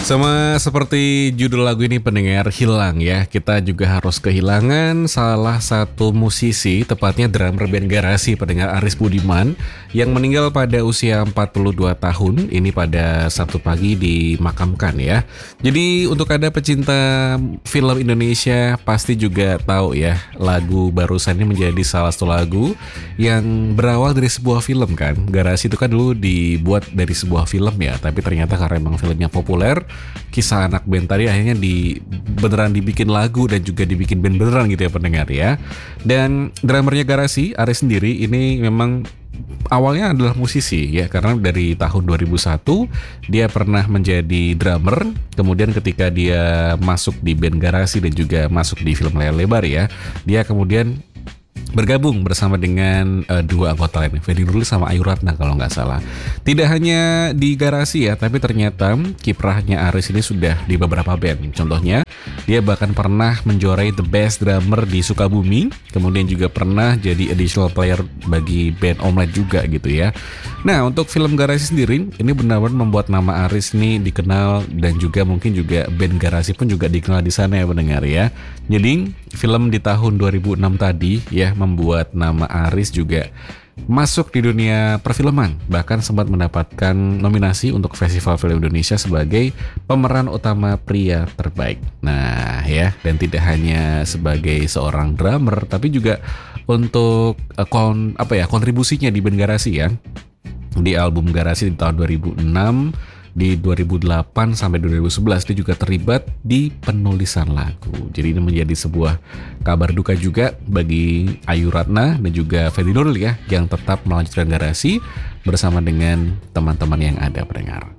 Sama seperti judul lagu ini pendengar, hilang ya. Kita juga harus kehilangan salah satu musisi, tepatnya drummer band Garasi pendengar, Aris Budiman, yang meninggal pada usia 42 tahun. Ini pada Sabtu pagi dimakamkan ya. Jadi untuk Anda pecinta film Indonesia pasti juga tahu ya, lagu barusan ini menjadi salah satu lagu yang berawal dari sebuah film kan. Garasi itu kan dulu dibuat dari sebuah film ya, tapi ternyata karena emang filmnya populer, kisah anak band tadi akhirnya beneran dibikin lagu dan juga dibikin band beneran gitu ya pendengar ya. Dan drummernya Garasi, Aris sendiri ini memang awalnya adalah musisi ya, karena dari tahun 2001 dia pernah menjadi drummer. Kemudian ketika dia masuk di band Garasi dan juga masuk di film layar lebar ya, dia kemudian bergabung bersama dengan dua anggota lain, Ferry Nurul sama Ayu Ratna kalau nggak salah. Tidak hanya di Garasi ya, tapi ternyata kiprahnya Aris ini sudah di beberapa band. Contohnya, dia bahkan pernah menjuarai The Best Drummer di Sukabumi, kemudian juga pernah jadi additional player bagi band Omelette juga gitu ya. Nah, untuk film Garasi sendiri, ini benar-benar membuat nama Aris ini dikenal, dan juga mungkin juga band Garasi pun juga dikenal di sana ya pendengar ya. Jadi, film di tahun 2006 tadi ya membuat nama Aris juga masuk di dunia perfilman, bahkan sempat mendapatkan nominasi untuk Festival Film Indonesia sebagai pemeran utama pria terbaik. Nah ya, dan tidak hanya sebagai seorang drummer, tapi juga untuk kontribusinya di band Garasi ya. Di album Garasi di tahun 2006, di 2008 sampai 2011 dia juga terlibat di penulisan lagu. Jadi ini menjadi sebuah kabar duka juga bagi Ayu Ratna dan juga Ferry Nurul ya, yang tetap melanjutkan Garasi bersama dengan teman-teman yang ada pendengar.